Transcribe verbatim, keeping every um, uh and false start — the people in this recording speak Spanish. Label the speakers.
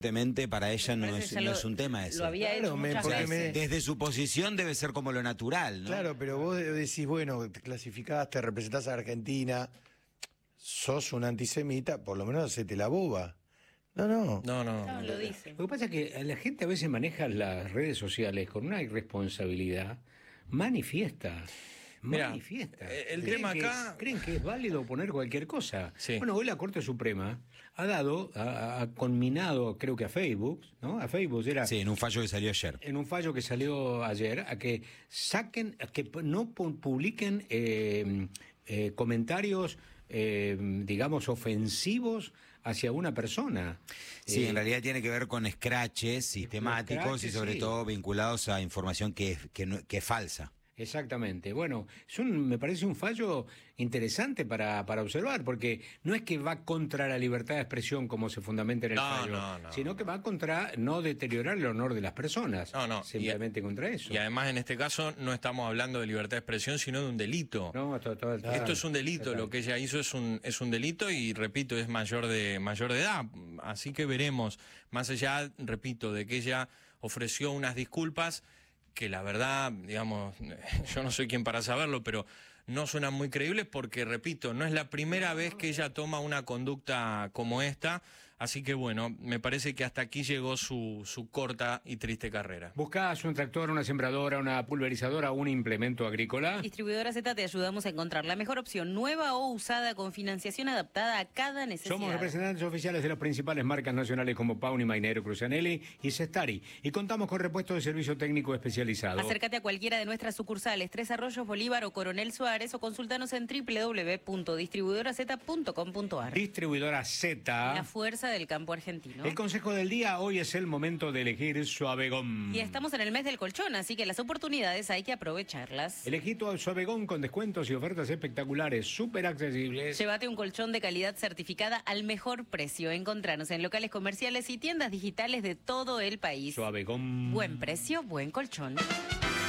Speaker 1: Evidentemente para ella no es, no
Speaker 2: lo,
Speaker 1: es un tema ese.
Speaker 2: Lo había
Speaker 3: Claro,
Speaker 2: hecho
Speaker 3: me-
Speaker 2: muchas
Speaker 3: porque
Speaker 2: veces.
Speaker 3: me-
Speaker 1: Desde su posición debe ser como lo natural, ¿no?
Speaker 3: Claro, pero vos decís, bueno, te clasificaste, representás a Argentina, sos un antisemita, por lo menos hacete la boba. No, no.
Speaker 4: No, no.
Speaker 2: No, lo dice.
Speaker 5: Lo que pasa es que la gente a veces maneja las redes sociales con una irresponsabilidad manifiesta.
Speaker 4: Mirá,
Speaker 5: manifiesta.
Speaker 4: eh, el
Speaker 5: ¿Creen
Speaker 4: tema
Speaker 5: que-
Speaker 4: acá-
Speaker 5: ¿Creen que es válido poner cualquier cosa?
Speaker 4: Sí.
Speaker 5: Bueno, hoy la Corte Suprema ha dado, ha, ha conminado, creo que a Facebook, ¿no? A Facebook era...
Speaker 1: Sí, en un fallo que salió ayer.
Speaker 5: En un fallo que salió ayer, a que saquen, a que no pu- publiquen eh, eh, comentarios, eh, digamos, ofensivos hacia una persona.
Speaker 1: Sí,
Speaker 5: Eh,
Speaker 1: en realidad tiene que ver con scratches sistemáticos
Speaker 5: scratches,
Speaker 1: y sobre
Speaker 5: sí.
Speaker 1: todo vinculados a información que es, que no- que es falsa.
Speaker 5: Exactamente. Bueno, es un, me parece un fallo interesante para, para observar, porque no es que va contra la libertad de expresión como se fundamenta en el
Speaker 4: No,
Speaker 5: fallo,
Speaker 4: no, no.
Speaker 5: sino que va contra no deteriorar el honor de las personas.
Speaker 4: No, no.
Speaker 5: Simplemente
Speaker 4: Y-
Speaker 5: contra eso.
Speaker 4: Y además en este caso no estamos hablando de libertad de expresión, sino de un delito.
Speaker 5: No, to- to- total,
Speaker 4: Esto es un delito,
Speaker 5: total.
Speaker 4: lo que ella hizo es un, es un delito y, repito, es mayor de, mayor de edad. Así que veremos, más allá, repito, de que ella ofreció unas disculpas que la verdad, digamos, yo no soy quien para saberlo, pero no suenan muy creíbles porque, repito, no es la primera vez que ella toma una conducta como esta. Así que bueno, me parece que hasta aquí llegó su, su corta y triste carrera.
Speaker 5: ¿Buscás un tractor, una sembradora, una pulverizadora, un implemento agrícola?
Speaker 2: Distribuidora Z te ayudamos a encontrar la mejor opción, nueva o usada, con financiación adaptada a cada necesidad.
Speaker 5: Somos representantes oficiales de las principales marcas nacionales como Pauni, Mainero, Crucianelli y Cestari, y contamos con repuestos de servicio técnico especializado.
Speaker 2: Acércate a cualquiera de nuestras sucursales, Tres Arroyos, Bolívar o Coronel Suárez, o consultanos en doble u doble u doble u punto distribuidora z punto com punto a r.
Speaker 5: Distribuidora Z.
Speaker 2: La fuerza del campo argentino.
Speaker 5: El consejo del día, hoy es el momento de elegir Suavegón.
Speaker 2: Y estamos en el mes del colchón, así que las oportunidades hay que aprovecharlas.
Speaker 5: Elegí tu Suavegón con descuentos y ofertas espectaculares, súper accesibles.
Speaker 2: Llévate un colchón de calidad certificada al mejor precio. Encontranos en locales comerciales y tiendas digitales de todo el país.
Speaker 5: Suavegón.
Speaker 2: Buen precio, buen colchón.